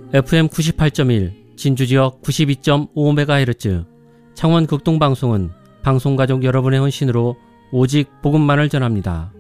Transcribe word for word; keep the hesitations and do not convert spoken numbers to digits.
에프엠 구십팔 점 일, 진주지역 구십이 점 오 메가헤르츠, 창원 극동방송은 방송가족 여러분의 헌신으로 오직 복음만을 전합니다.